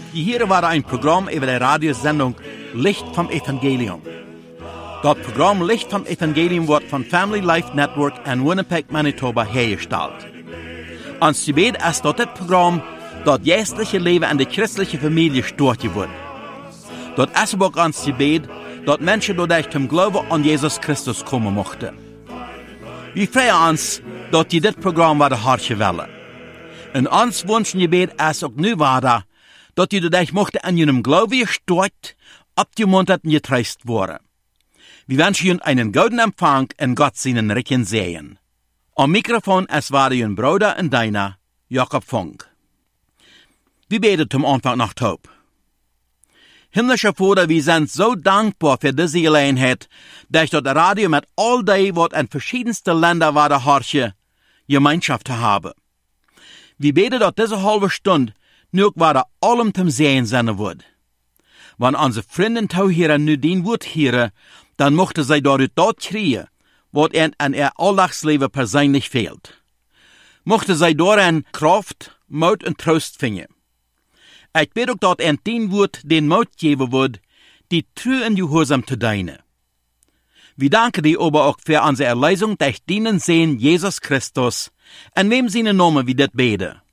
Hier war ein Programm über die Radiosendung Licht vom Evangelium. Das Programm Licht vom Evangelium wird von Family Life Network in Winnipeg, Manitoba hergestellt. Ons gebed ist dat dit Programm dat geestliche Leben in der christlichen Familie storten wird. Dat ist auch ons gebed dat Menschen dadurch zum Glauben an Jesus Christus kommen mochten. Wir freuen uns, dat die dit Programm werden hartje willen. En ons wünschen gebed ist auch nu wahr, dat die dadurch mochten an jenem Glauben gestort, abgemuntert und getreist worden. Wir wünschen Ihnen einen guten Empfang in Gott seinen Recken sehen. Am Mikrofon es war Ihr Bruder und deiner, Jakob Funk. Wir beten zum Anfang nach Taub. Himmlischer Vater, wir sind so dankbar für diese Gelegenheit, dass das Radio mit all dem, was in verschiedensten Ländern war, der Harche, Gemeinschaft haben. Wir beten, dass diese halbe Stunde nur war allem zum Sehen sein wird. Wenn unsere Freunde hier nu den Wort hören, dann mochte sie dadurch dort kriegen, was ihnen an ihr Alltagsleben persönlich fehlt. Mochte sie darin Kraft, Mut und Trost finden. Ich bete auch, dass ihnen den Wort den Mut geben wird, die treu und gehorsam zu dienen. Wir danken dir aber auch für unsere Erlösung durch deinen Sohn Jesus Christus, in wem seine Namen wir das beten.